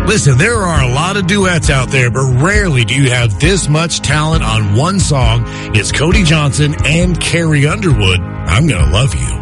Listen, there are a lot of duets out there, but rarely do you have this much talent on one song. It's Cody Johnson and Carrie Underwood. I'm Gonna Love You.